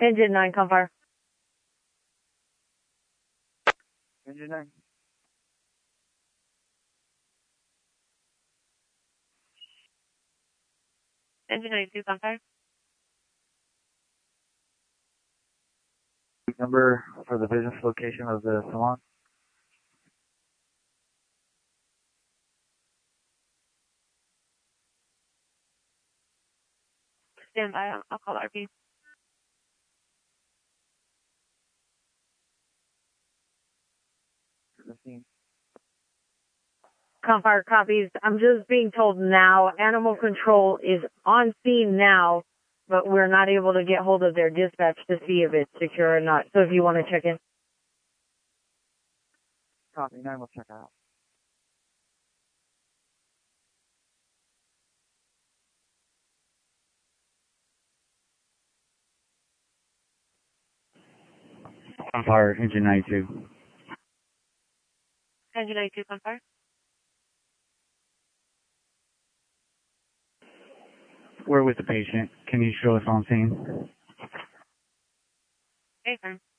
Engine 9, come fire. Engine 9. Engine 92, come fire. Number for the business location of the salon. Stand by, I'll call RP. Compire copies. I'm just being told now, animal control is on scene now, but we're not able to get hold of their dispatch to see if it's secure or not. So if you want to check in. Copy, 9 will check out. Fire, engine 92. Engine 92, Compire. We're with the patient. Can you show us on scene? Okay, fine.